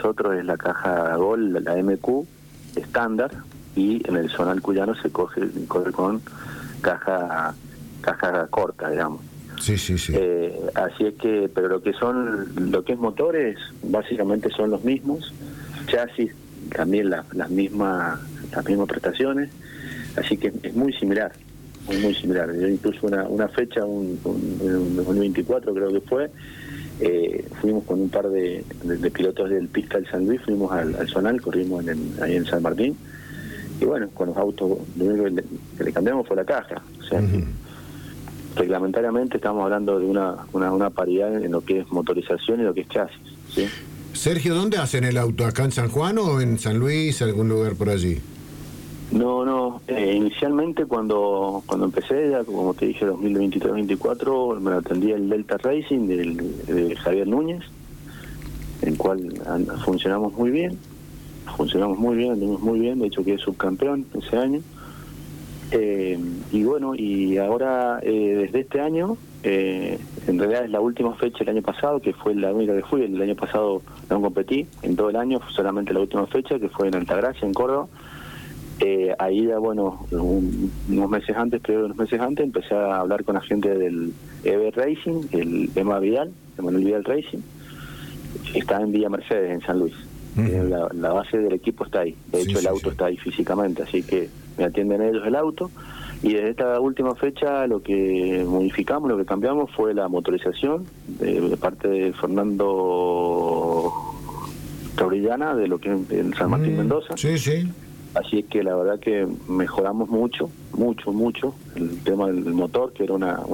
nosotros es la caja Gol, la MQ estándar, y en el zonal cuyano se corre con caja corta, digamos. Sí. Así es que, pero lo que es motores, básicamente son los mismos, chasis también las mismas prestaciones, así que es muy similar. Muy similar. Yo incluso una fecha, un 2024 creo que fue, fuimos con un par de pilotos del pista del San Luis, fuimos al zonal, corrimos ahí en San Martín, y bueno, con los autos lo único que le cambiamos fue la caja. O sea, reglamentariamente estamos hablando de una paridad en lo que es motorización y lo que es chasis, ¿sí? Sergio, ¿dónde hacen el auto? ¿Acá en San Juan o en San Luis, algún lugar por allí? No, inicialmente cuando empecé, ya como te dije, 2023-2024, me atendía el Delta Racing de Javier Núñez, el cual funcionamos muy bien, anduvimos muy bien, de hecho quedé subcampeón ese año. Y bueno, y ahora desde este año, en realidad es la última fecha el año pasado, que fue la única que fui. El año pasado no competí en todo el año, fue solamente la última fecha, que fue en Altagracia, en Córdoba. Ahí ya, bueno, unos meses antes, empecé a hablar con la gente del EV Racing, el Emanuel Vidal Racing, que está en Villa Mercedes, en San Luis. La base del equipo está ahí, de hecho el auto está ahí físicamente, así que me atienden ellos el auto. Y desde esta última fecha lo que modificamos, lo que cambiamos fue la motorización de parte de Fernando Taurillana, de lo que es el San Martín Mendoza. Sí. Así es que la verdad que mejoramos mucho el tema del motor, que era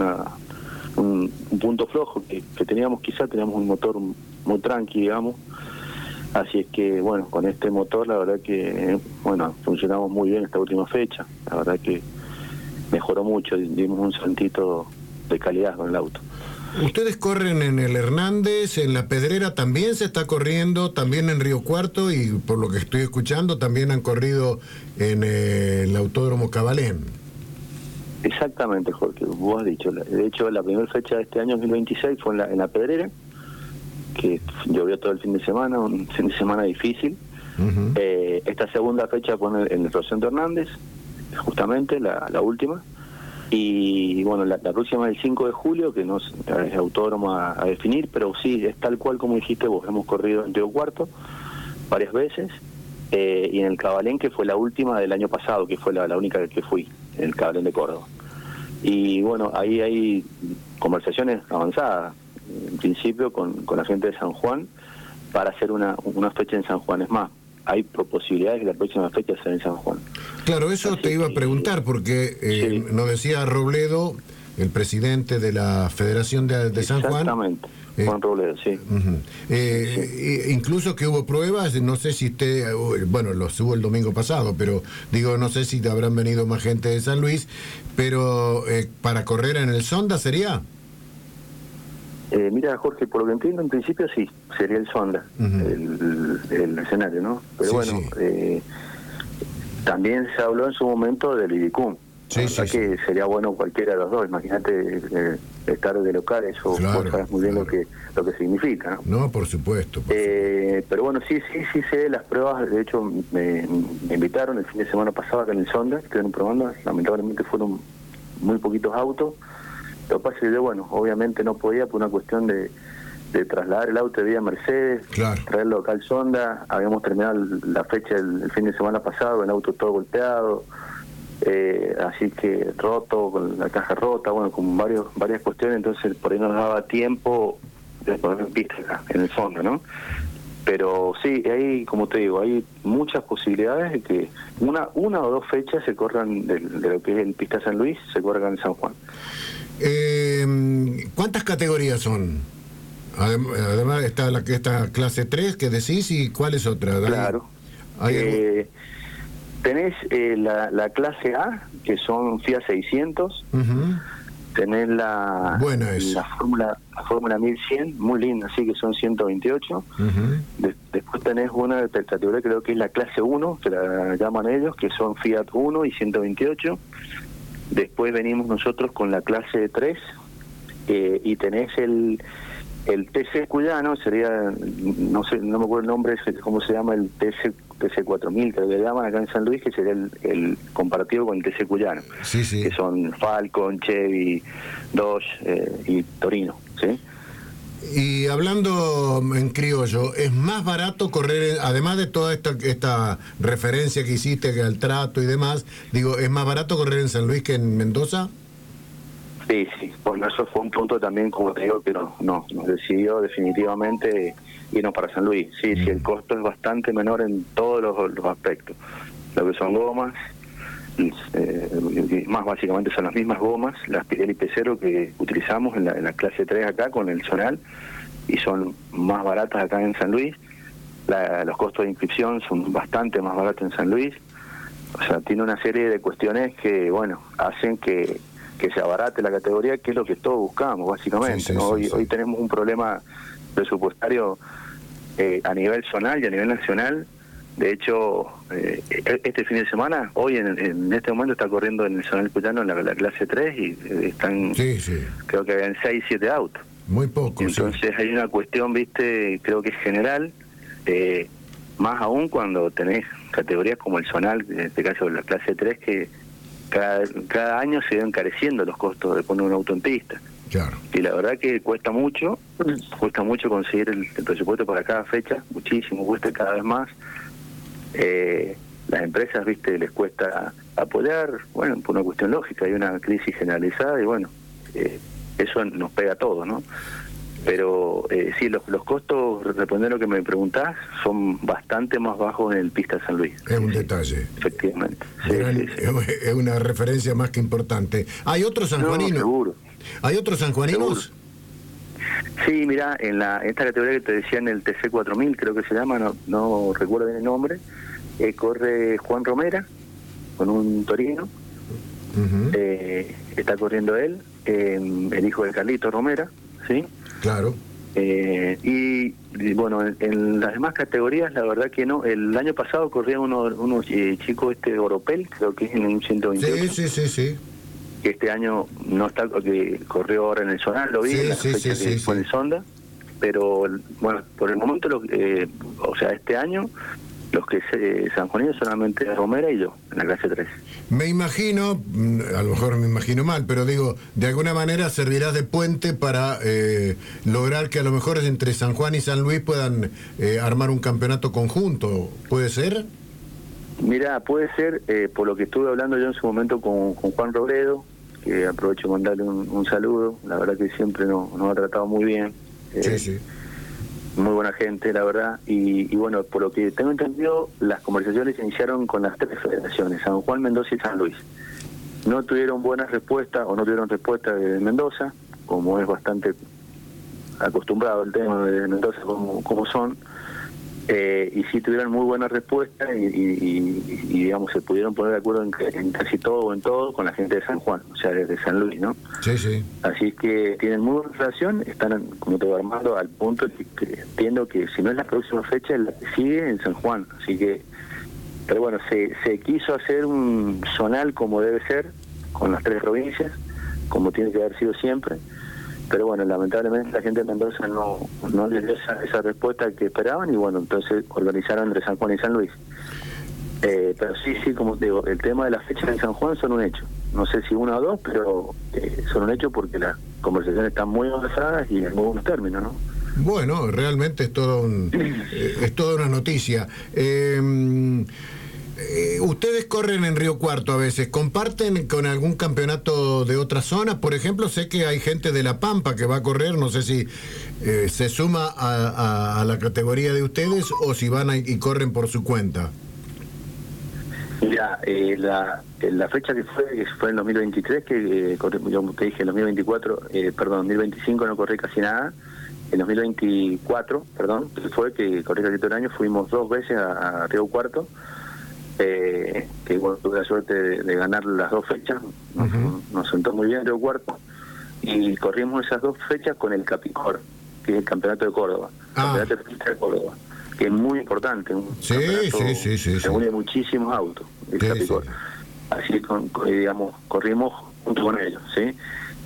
un punto flojo que teníamos un motor muy tranqui, digamos. Así es que, bueno, con este motor la verdad que, bueno, funcionamos muy bien esta última fecha. La verdad que mejoró mucho, dimos un saltito de calidad con el auto. Ustedes corren en el Hernández, en la Pedrera también se está corriendo, también en Río Cuarto, y por lo que estoy escuchando también han corrido en el Autódromo Cabalén. Exactamente, Jorge, vos has dicho. De hecho, la primera fecha de este año 2026 fue en la Pedrera, que llovió todo el fin de semana, un fin de semana difícil. Esta segunda fecha fue en el Rosendo Hernández, justamente la última. Y bueno, la próxima es el 5 de julio, que no es autódromo a definir, pero sí, es tal cual como dijiste vos. Hemos corrido en Río Cuarto varias veces, y en el Cabalén, que fue la última del año pasado, que fue la única que fui, en el Cabalén de Córdoba. Y bueno, ahí hay conversaciones avanzadas, en principio con la gente de San Juan, para hacer una fecha en San Juan. Es más, hay posibilidades de que la próxima fecha sea en San Juan. Claro, eso así te iba a preguntar, porque nos decía Robledo, el presidente de la Federación de San Juan. Exactamente, Juan Robledo, sí. Incluso que hubo pruebas, no sé si los hubo el domingo pasado, pero digo, no sé si habrán venido más gente de San Luis, pero para correr en el Sonda ¿sería? Mira, Jorge, por lo que entiendo, en principio sí, sería el Sonda, el escenario, ¿no? Pero también se habló en su momento del Idicum. Que sería bueno cualquiera de los dos. Imagínate estar de local, eso vos sabes muy bien lo que significa, ¿no? No, por supuesto. Pero bueno, sí sé las pruebas. De hecho, me invitaron el fin de semana pasado acá en el Sonda, estuvieron probando. Lamentablemente fueron muy poquitos autos. Lo que pasa es que yo, obviamente no podía por una cuestión de trasladar el auto de Villa Mercedes, traerlo acá al Sonda. Habíamos terminado la fecha el fin de semana pasado, el auto todo golpeado, así que roto, con la caja rota, con varias cuestiones. Entonces por ahí no nos daba tiempo de poner en pista acá, en el fondo, ¿no? Pero sí, hay, como te digo, hay muchas posibilidades de que una o dos fechas se corran de lo que es el Pista San Luis, se corran en San Juan. ¿Cuántas categorías son? Además está esta clase 3 que decís, y ¿cuál es otra? Claro. Tenés la clase A, que son FIA 600. Tenés la Fórmula 1100, muy linda, así que son 128. Después tenés una de categoría, creo que es la clase 1, que la llaman ellos, que son Fiat 1 y 128. Después venimos nosotros con la clase 3, y tenés El TC Cuyano sería, no sé, no me acuerdo el nombre, cómo se llama, el TC 4000, creo que le llaman acá en San Luis, que sería el comparativo con el TC Cuyano, Sí, sí. que son Falcon, Chevy, Dodge y Torino, ¿sí? Y hablando en criollo, ¿es más barato correr, además de toda esta referencia que hiciste que al trato y demás, digo, ¿es más barato correr en San Luis que en Mendoza? Sí, sí, bueno, eso fue un punto también, como te digo, que nos decidió definitivamente irnos para San Luis. Sí, sí, el costo es bastante menor en todos los aspectos. Lo que son gomas, más básicamente son las mismas gomas, las Pirelli P0 que utilizamos en la clase 3 acá con el Zonal, y son más baratas acá en San Luis. Los costos de inscripción son bastante más baratos en San Luis. O sea, tiene una serie de cuestiones que, bueno, hacen que se abarate la categoría, que es lo que todos buscamos, básicamente. Sí, sí, ¿no? sí, sí. Hoy tenemos un problema presupuestario a nivel zonal y a nivel nacional. De hecho, este fin de semana, hoy en este momento está corriendo en el Zonal Cuyano la clase 3 y están, Sí, sí. creo que habían 6, 7 autos. Muy poco, Entonces sí. hay una cuestión, viste, creo que es general, más aún cuando tenés categorías como el Zonal, en este caso la clase 3, que cada año se van encareciendo los costos de poner un auto en pista. Claro. Y la verdad que cuesta mucho conseguir el presupuesto para cada fecha, muchísimo, cuesta cada vez más. Las empresas, viste, les cuesta apoyar, bueno, por una cuestión lógica, hay una crisis generalizada y bueno, eso nos pega a todos, ¿no? Pero sí, los costos, respondiendo a lo que me preguntás, son bastante más bajos en el Pista San Luis. Es un detalle. Efectivamente. Sí, Gran- sí, sí. Es una referencia más que importante. ¿Hay otros sanjuaninos? No, seguro. ¿Hay otros sanjuaninos? Sí, mira, en esta categoría que te decía, en el TC 4000, creo que se llama, no recuerdo bien el nombre, corre Juan Romera con un Torino. Ujú. Está corriendo él, el hijo de Carlito Romera, ¿sí? Claro. Y bueno, en las demás categorías, la verdad que no. El año pasado corría unos chicos, Oropel, creo que es en un 128. Sí. Que este año no está, que corrió ahora en el Zonal, lo vi, Sí, en la sí, fecha sí, que sí, fue en sí. el Sonda, pero bueno, por el momento, o sea, este año, los que San Juanino solamente Romera y yo, en la clase 3. Me imagino, a lo mejor me imagino mal, pero digo, de alguna manera servirá de puente para lograr que a lo mejor entre San Juan y San Luis puedan armar un campeonato conjunto. ¿Puede ser? Mira, puede ser, por lo que estuve hablando yo en su momento con Juan Robledo, que aprovecho de mandarle un saludo, la verdad que siempre nos ha tratado muy bien. Sí. Muy buena gente, la verdad, y bueno, por lo que tengo entendido, las conversaciones se iniciaron con las 3 federaciones, San Juan, Mendoza y San Luis. No tuvieron buenas respuestas, o no tuvieron respuesta de Mendoza, como es bastante acostumbrado el tema de Mendoza, como son, y sí tuvieron muy buena respuesta y digamos, se pudieron poner de acuerdo en casi todo o en todo con la gente de San Juan, o sea, desde San Luis, ¿no? Sí. Así que tienen muy buena relación, están, como te digo, armando al punto que entiendo que si no es la próxima fecha, es la que sigue en San Juan. Así que, pero bueno, se quiso hacer un zonal como debe ser, con las 3 provincias, como tiene que haber sido siempre. Pero bueno, lamentablemente la gente de Mendoza no les dio esa respuesta que esperaban y bueno, entonces organizaron entre San Juan y San Luis. Pero sí, como te digo, el tema de las fechas en San Juan son un hecho. No sé si 1 o 2, pero son un hecho porque las conversaciones están muy avanzadas y en muy buenos términos, ¿no? Bueno, realmente es es toda una noticia. Ustedes corren en Río Cuarto a veces, ¿comparten con algún campeonato de otras zonas? Por ejemplo, sé que hay gente de La Pampa que va a correr, no sé si se suma a la categoría de ustedes o si van y corren por su cuenta. Mira, la fecha que fue en 2023, que yo te dije en 2024, 2025 no corrí casi nada. En 2024, fue que corrí casi todo el año, fuimos 2 veces a Río Cuarto, que bueno, tuve la suerte de ganar las 2 fechas, nos sentó muy bien Río Cuarto, y corrimos esas 2 fechas con el Capicor, que es el campeonato de Córdoba, campeonato de pista de Córdoba, que es muy importante, Sí. se une muchísimos autos, el Capicor. Sí. Así digamos, corrimos junto con ellos, ¿sí?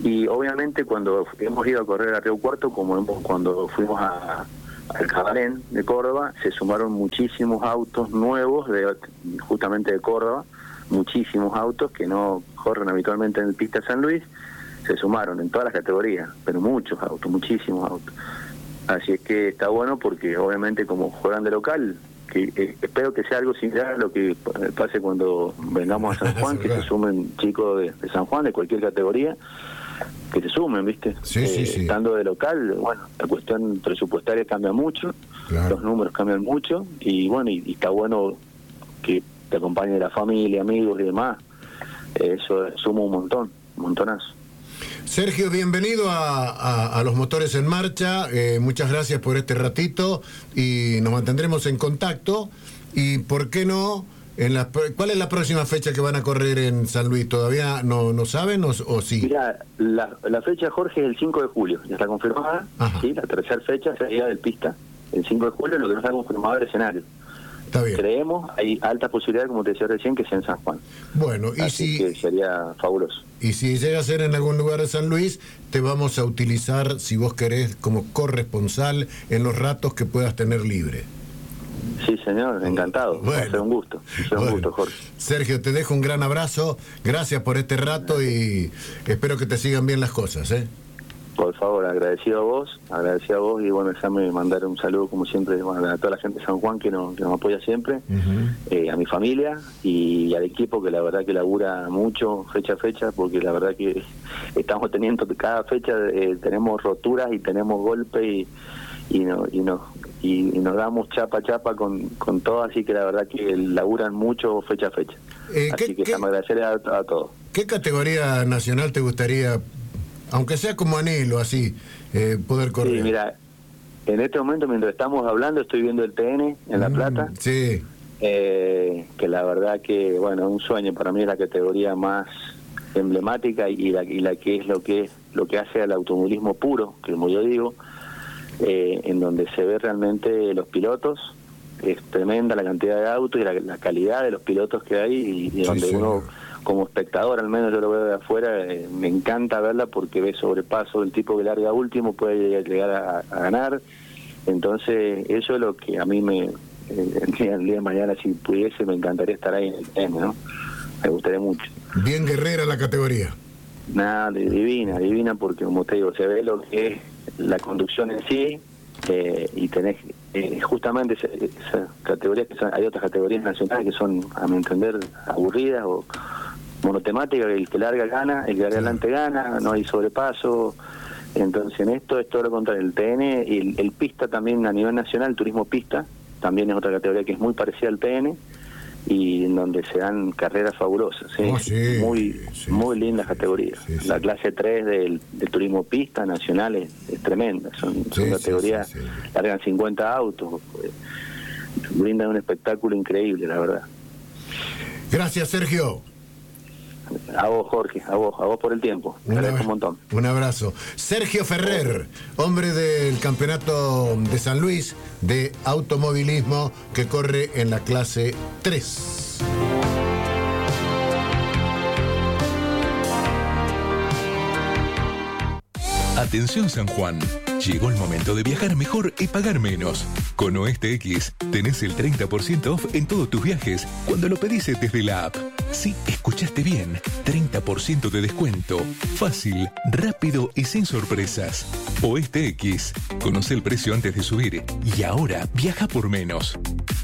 Y obviamente cuando hemos ido a correr a Río Cuarto, cuando fuimos al Jabalén de Córdoba, se sumaron muchísimos autos nuevos justamente de Córdoba, muchísimos autos que no corren habitualmente en el pista San Luis, se sumaron en todas las categorías, pero muchos autos, muchísimos autos. Así es que está bueno porque obviamente como juegan de local, que espero que sea algo similar a lo que pase cuando vengamos a San Juan, que se sumen chicos de San Juan, de cualquier categoría, que se sumen, ¿viste? Sí. Estando de local, bueno, la cuestión presupuestaria cambia mucho, claro. Los números cambian mucho, y bueno, y está bueno que te acompañe la familia, amigos y demás. Eso suma un montonazo. Sergio, bienvenido a Los Motores en Marcha. Muchas gracias por este ratito y nos mantendremos en contacto. Y por qué no, ¿cuál es la próxima fecha que van a correr en San Luis? ¿Todavía no saben o sí? Mira, la fecha, Jorge, es el 5 de julio. Ya está confirmada. ¿Sí? La tercera fecha sería del pista. El 5 de julio, lo que no está confirmado es el escenario. Está bien. Creemos, hay alta posibilidad, como te decía recién, que sea en San Juan. Bueno, y así que sería fabuloso. Y si llega a ser en algún lugar de San Luis, te vamos a utilizar, si vos querés, como corresponsal en los ratos que puedas tener libre. Sí, señor, encantado. Bueno, va a ser un gusto. Un gusto, Jorge. Sergio, te dejo un gran abrazo. Gracias por este rato y espero que te sigan bien las cosas, ¿eh? Por favor, agradecido a vos y bueno, déjame mandar un saludo como siempre a toda la gente de San Juan que nos apoya siempre, a mi familia y al equipo que la verdad que labura mucho fecha a fecha, porque la verdad que estamos teniendo cada fecha, tenemos roturas y tenemos golpes y nos damos chapa a chapa con todo, así que la verdad que laburan mucho fecha a fecha. Así que déjame agradecer a todos. ¿Qué categoría nacional te gustaría, aunque sea como anhelo, así, poder correr? Sí, mira, en este momento, mientras estamos hablando, estoy viendo el TN en La Plata. Sí. Que la verdad que, bueno, un sueño para mí, es la categoría más emblemática y la que es lo que hace al automovilismo puro, que como yo digo, en donde se ve realmente los pilotos. Es tremenda la cantidad de autos y la calidad de los pilotos que hay y donde uno, como espectador, al menos yo lo veo de afuera, me encanta verla porque ve sobrepaso, el tipo que larga último puede llegar a ganar. Entonces eso es lo que a mí el día de mañana, si pudiese, me encantaría estar ahí en el tema, ¿no? Me gustaría mucho. Bien guerrera la categoría. Nada, divina, porque como te digo, se ve lo que es la conducción en sí, y tenés justamente esa categoría, hay otras categorías nacionales que son, a mi entender, aburridas o monotemáticas, el que larga gana, el que larga adelante gana, no hay sobrepaso. Entonces en esto es todo lo contrario, el TN y el pista también a nivel nacional, turismo pista, también es otra categoría que es muy parecida al TN y en donde se dan carreras fabulosas, muy lindas categorías. La clase 3 del turismo pista nacional es tremenda, son categorías, largan 50 autos, brindan un espectáculo increíble, la verdad. Gracias, Sergio. A vos, Jorge, a vos por el tiempo. Agradezco un montón. Un abrazo. Sergio Ferrer, hombre del campeonato de San Luis de automovilismo que corre en la clase 3. Atención San Juan, llegó el momento de viajar mejor y pagar menos. Con Oeste X tenés el 30% off en todos tus viajes cuando lo pedís desde la app. Sí, escuchaste bien, 30% de descuento, fácil, rápido y sin sorpresas. Oeste X, conoce el precio antes de subir y ahora viaja por menos.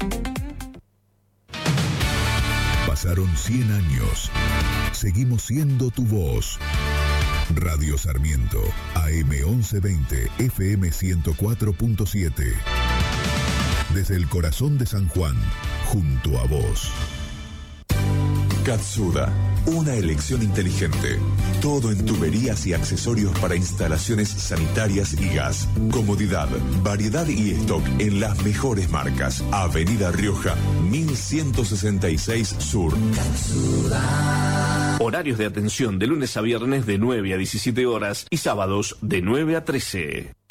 Pasaron 100 años, seguimos siendo tu voz. Radio Sarmiento, AM 1120, FM 104.7. Desde el corazón de San Juan, junto a vos. Katsuda, una elección inteligente. Todo en tuberías y accesorios para instalaciones sanitarias y gas. Comodidad, variedad y stock en las mejores marcas. Avenida Rioja, 1166 Sur. Katsuda. Horarios de atención de lunes a viernes de 9 a 17 horas y sábados de 9 a 13.